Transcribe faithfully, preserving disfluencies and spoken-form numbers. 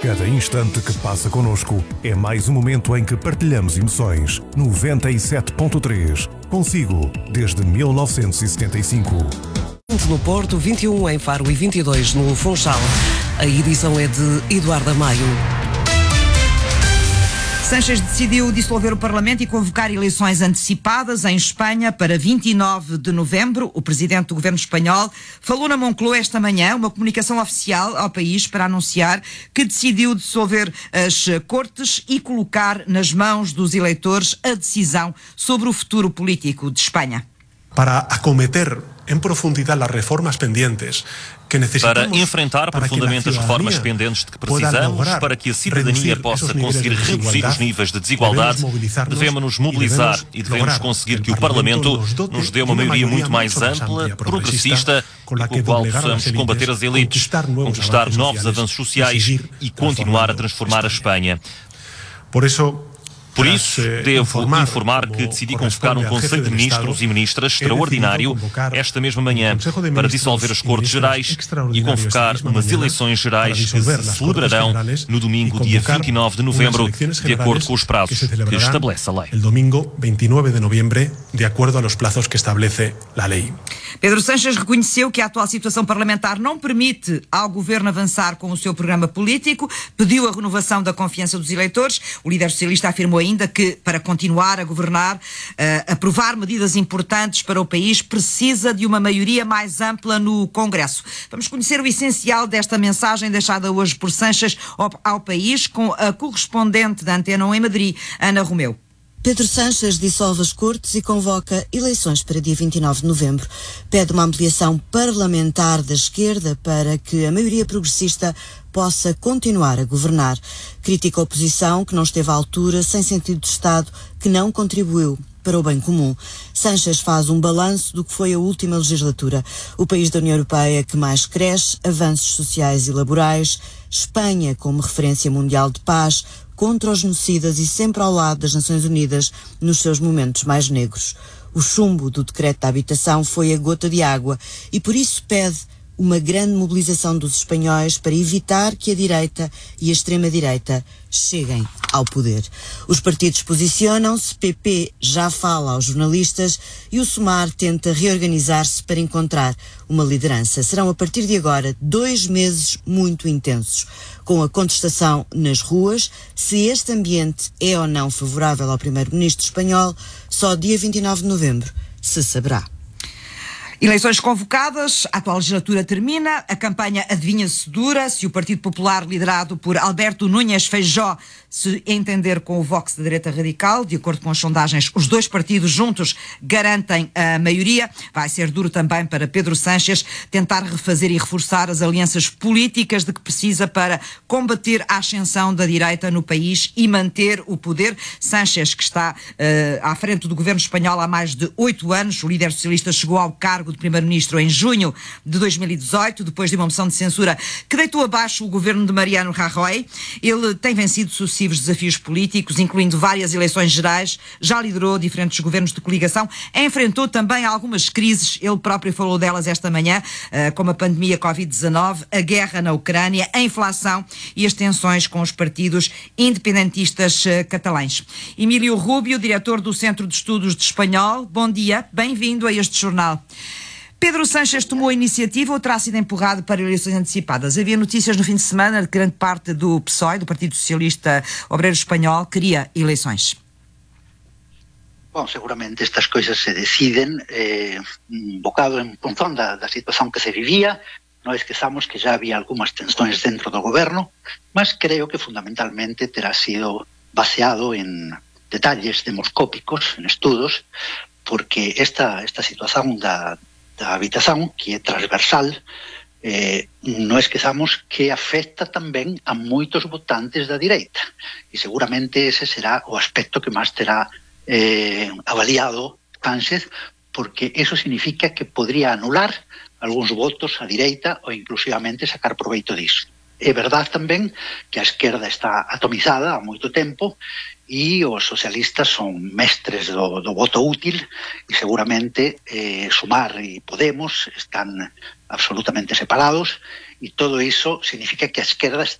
Cada instante que passa connosco é mais um momento em que partilhamos emoções. noventa e sete ponto três. Consigo, desde mil novecentos e setenta e cinco. vinte no Porto, vinte e um em Faro e vinte e dois no Funchal. A edição é de Eduardo Amaio. Sánchez decidiu dissolver o Parlamento e convocar eleições antecipadas em Espanha para vinte e nove de novembro. O presidente do governo espanhol falou na Moncloa esta manhã, uma comunicação oficial ao país para anunciar que decidiu dissolver as Cortes e colocar nas mãos dos eleitores a decisão sobre o futuro político de Espanha. Para acometer em profundidade as reformas pendentes que necessitamos para enfrentar profundamente as reformas pendentes de que precisamos, para que a cidadania possa conseguir reduzir os níveis de desigualdade, devemos nos mobilizar e devemos conseguir que o Parlamento nos dê uma maioria muito mais ampla, progressista, com a qual possamos combater as elites, conquistar novos avanços sociais e continuar a transformar a Espanha. Por isso, Por isso, devo informar que decidi convocar um Conselho de Ministros e Ministras extraordinário esta mesma manhã para dissolver as Cortes Gerais e convocar umas eleições gerais que se celebrarão no domingo, dia vinte e nove de novembro, de acordo com os prazos que estabelece a lei. El domingo vinte e nove de novembro, de acordo a los plazos que establece a lei. Pedro Sánchez reconheceu que a atual situação parlamentar não permite ao governo avançar com o seu programa político, pediu a renovação da confiança dos eleitores. O líder socialista afirmou ainda que, para continuar a governar, uh, aprovar medidas importantes para o país, precisa de uma maioria mais ampla no Congresso. Vamos conhecer o essencial desta mensagem deixada hoje por Sánchez ao, ao país com a correspondente da Antena um em Madrid, Ana Romeu. Pedro Sánchez dissolve as Cortes e convoca eleições para dia vinte e nove de novembro. Pede uma ampliação parlamentar da esquerda para que a maioria progressista possa continuar a governar. Critica a oposição, que não esteve à altura, sem sentido de Estado, que não contribuiu para o bem comum. Sánchez faz um balanço do que foi a última legislatura. O país da União Europeia que mais cresce, avanços sociais e laborais, Espanha como referência mundial de paz, contra os genocidas e sempre ao lado das Nações Unidas nos seus momentos mais negros. O chumbo do decreto da habitação foi a gota de água e por isso pede uma grande mobilização dos espanhóis para evitar que a direita e a extrema-direita cheguem ao poder. Os partidos posicionam-se, P P já fala aos jornalistas e o Sumar tenta reorganizar-se para encontrar uma liderança. Serão a partir de agora dois meses muito intensos, com a contestação nas ruas. Se este ambiente é ou não favorável ao primeiro-ministro espanhol, só dia vinte e nove de novembro se saberá. Eleições convocadas, a atual legislatura termina, a campanha adivinha-se dura. Se o Partido Popular, liderado por Alberto Núñez Feijóo, se entender com o Vox da direita radical, de acordo com as sondagens, os dois partidos juntos garantem a maioria. Vai ser duro também para Pedro Sánchez tentar refazer e reforçar as alianças políticas de que precisa para combater a ascensão da direita no país e manter o poder. Sánchez, que está uh, à frente do governo espanhol há mais de oito anos, o líder socialista chegou ao cargo de primeiro-ministro em junho de dois mil e dezoito, depois de uma moção de censura que deitou abaixo o governo de Mariano Rajoy. Ele tem vencido sucessivos desafios políticos, incluindo várias eleições gerais, já liderou diferentes governos de coligação, enfrentou também algumas crises, ele próprio falou delas esta manhã, como a pandemia covid dezanove, a guerra na Ucrânia, a inflação e as tensões com os partidos independentistas catalães. Emílio Rubio, diretor do Centro de Estudos de Espanhol, bom dia, bem-vindo a este jornal. Pedro Sánchez tomou a iniciativa ou terá sido empurrado para eleições antecipadas? Havia notícias no fim de semana de que grande parte do P S O E, do Partido Socialista Obreiro Espanhol, queria eleições. Bom, seguramente estas coisas se decidem eh, um bocado em função da, da situação que se vivia. Não esqueçamos que já havia algumas tensões dentro do governo, mas creio que fundamentalmente terá sido baseado em detalles demoscópicos, en estudos, porque esta, esta situación da, da habitación, que é transversal, eh, non esquezamos que afecta tamén a moitos votantes da direita, e seguramente ese será o aspecto que máis terá eh, avaliado Sánchez, porque eso significa que podría anular algúns votos á direita ou inclusivamente sacar proveito disso. É verdade tamén que a esquerda está atomizada há moito tempo e os socialistas son mestres do, do voto útil e seguramente eh, Sumar e Podemos están absolutamente separados e todo iso significa que a esquerda